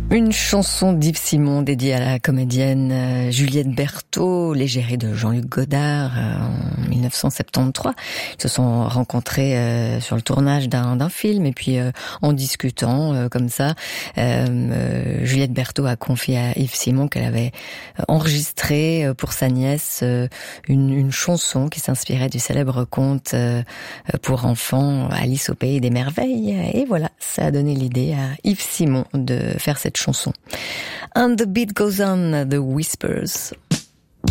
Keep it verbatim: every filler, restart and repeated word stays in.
Une chanson d'Yves Simon dédiée à la comédienne euh, Juliette Berthaud, l'égérie de Jean-Luc Godard euh, en dix-neuf cent soixante-treize. Ils se sont rencontrés euh, sur le tournage d'un, d'un film et puis euh, en discutant euh, comme ça, euh, euh, Juliette Berthaud a confié à Yves Simon qu'elle avait enregistré euh, pour sa nièce euh, une, une chanson qui s'inspirait du célèbre conte euh, pour enfants Alice au pays des merveilles. Et voilà, ça a donné l'idée à Yves Simon de faire cette chanson. And the beat goes on, The Whispers.